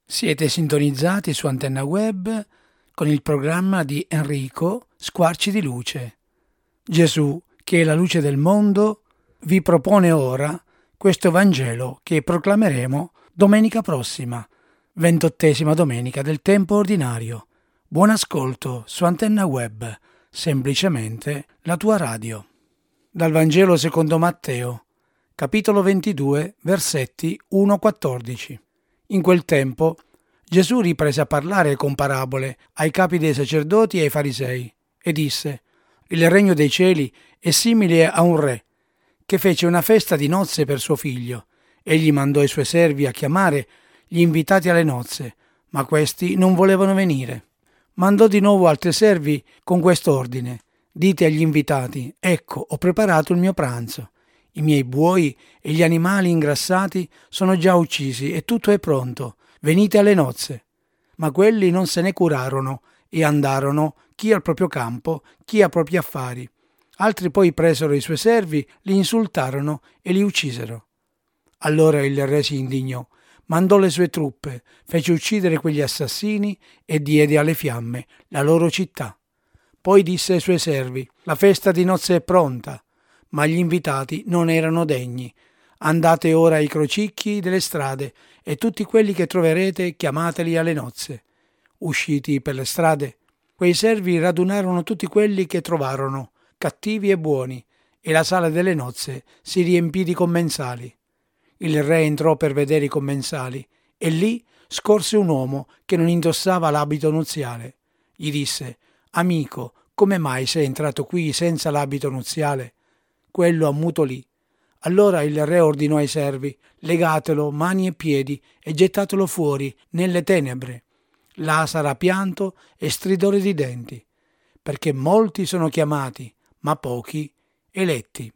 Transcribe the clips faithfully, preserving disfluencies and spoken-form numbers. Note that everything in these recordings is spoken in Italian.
Siete sintonizzati su Antenna Web con il programma di Enrico Squarci di Luce. Gesù, che è la luce del mondo, vi propone ora questo Vangelo che proclameremo domenica prossima, ventottesima domenica del tempo ordinario. Buon ascolto su Antenna Web, semplicemente la tua radio. Dal Vangelo secondo Matteo, capitolo ventidue, versetti uno a quattordici. In quel tempo Gesù riprese a parlare con parabole ai capi dei sacerdoti e ai farisei e disse: Il regno dei cieli è simile a un re che fece una festa di nozze per suo figlio. Egli mandò i suoi servi a chiamare gli invitati alle nozze, ma questi non volevano venire. Mandò di nuovo altri servi con quest'ordine: Dite agli invitati: Ecco, ho preparato il mio pranzo. I miei buoi e gli animali ingrassati sono già uccisi e tutto è pronto. Venite alle nozze. Ma quelli non se ne curarono e andarono, chi al proprio campo, chi a propri affari. Altri poi presero i suoi servi, li insultarono e li uccisero. Allora il re si indignò, mandò le sue truppe, fece uccidere quegli assassini e diede alle fiamme la loro città. Poi disse ai suoi servi: La festa di nozze è pronta, ma gli invitati non erano degni. Andate ora ai crocicchi delle strade e tutti quelli che troverete chiamateli alle nozze. Usciti per le strade, quei servi radunarono tutti quelli che trovarono, cattivi e buoni, e la sala delle nozze si riempì di commensali. Il re entrò per vedere i commensali e lì scorse un uomo che non indossava l'abito nuziale. Gli disse: Amico, come mai sei entrato qui senza l'abito nuziale? Quello ammutolì. Allora il re ordinò ai servi: Legatelo mani e piedi e gettatelo fuori nelle tenebre. Là sarà pianto e stridore di denti, perché molti sono chiamati, ma pochi eletti.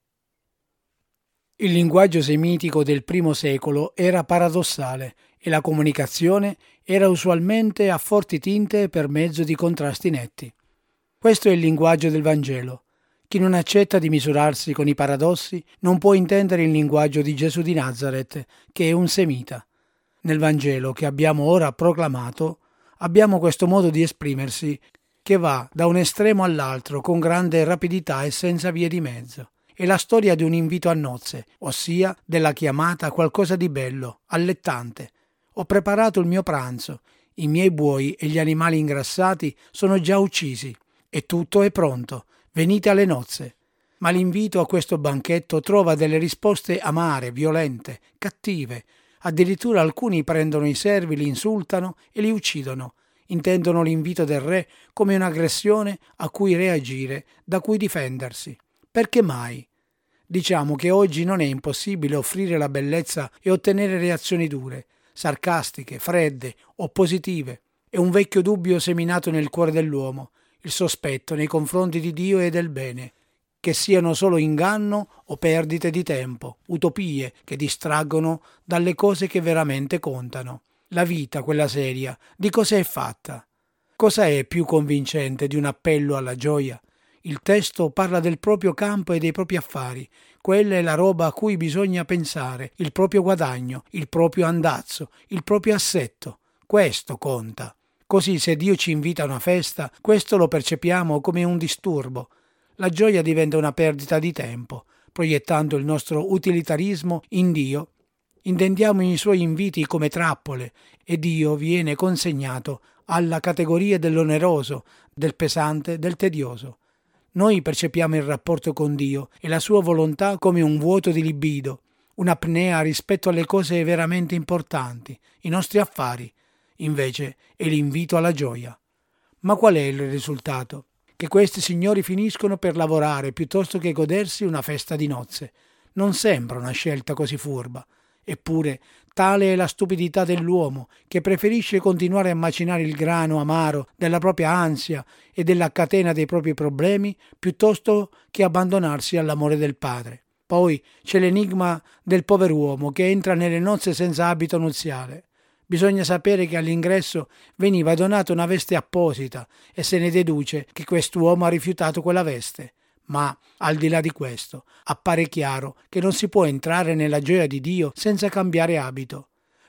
Il linguaggio semitico del primo secolo era paradossale e la comunicazione era usualmente a forti tinte per mezzo di contrasti netti. Questo è il linguaggio del Vangelo. Chi non accetta di misurarsi con i paradossi non può intendere il linguaggio di Gesù di Nazaret, che è un semita. Nel Vangelo che abbiamo ora proclamato, abbiamo questo modo di esprimersi che va da un estremo all'altro con grande rapidità e senza vie di mezzo. È la storia di un invito a nozze, ossia della chiamata a qualcosa di bello, allettante. Ho preparato il mio pranzo, i miei buoi e gli animali ingrassati sono già uccisi e tutto è pronto. Venite alle nozze. Ma l'invito a questo banchetto trova delle risposte amare, violente, cattive. Addirittura alcuni prendono i servi, li insultano e li uccidono. Intendono l'invito del re come un'aggressione a cui reagire, da cui difendersi. Perché mai? Diciamo che oggi non è impossibile offrire la bellezza e ottenere reazioni dure, sarcastiche, fredde, oppositive. È un vecchio dubbio seminato nel cuore dell'uomo, il sospetto nei confronti di Dio e del bene, che siano solo inganno o perdite di tempo, utopie che distraggono dalle cose che veramente contano. La vita, quella seria, di cosa è fatta? Cosa è più convincente di un appello alla gioia? Il testo parla del proprio campo e dei propri affari. Quella è la roba a cui bisogna pensare, il proprio guadagno, il proprio andazzo, il proprio assetto. Questo conta. Così se Dio ci invita a una festa, questo lo percepiamo come un disturbo. La gioia diventa una perdita di tempo. Proiettando il nostro utilitarismo in Dio, intendiamo i suoi inviti come trappole e Dio viene consegnato alla categoria dell'oneroso, del pesante, del tedioso. Noi percepiamo il rapporto con Dio e la sua volontà come un vuoto di libido, un'apnea rispetto alle cose veramente importanti, i nostri affari. Invece è l'invito alla gioia. Ma qual è il risultato? Che questi signori finiscono per lavorare piuttosto che godersi una festa di nozze. Non sembra una scelta così furba. Eppure tale è la stupidità dell'uomo, che preferisce continuare a macinare il grano amaro della propria ansia e della catena dei propri problemi piuttosto che abbandonarsi all'amore del Padre. Poi c'è l'enigma del pover'uomo che entra nelle nozze senza abito nuziale. Bisogna sapere che all'ingresso veniva donata una veste apposita e se ne deduce che quest'uomo ha rifiutato quella veste. Ma, al di là di questo, appare chiaro che non si può entrare nella gioia di Dio senza cambiare abito.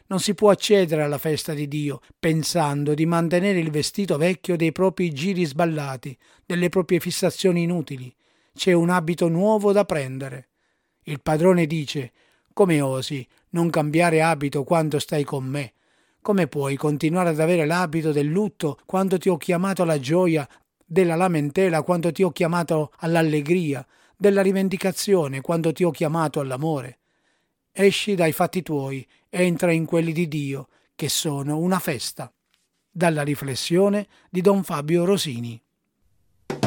Non si può accedere alla festa di Dio pensando di mantenere il vestito vecchio dei propri giri sballati, delle proprie fissazioni inutili. C'è un abito nuovo da prendere. Il padrone dice: come osi non cambiare abito quando stai con me? Come puoi continuare ad avere l'abito del lutto quando ti ho chiamato alla gioia, della lamentela quando ti ho chiamato all'allegria, della rivendicazione quando ti ho chiamato all'amore? Esci dai fatti tuoi, entra in quelli di Dio, che sono una festa. Dalla riflessione di Don Fabio Rosini.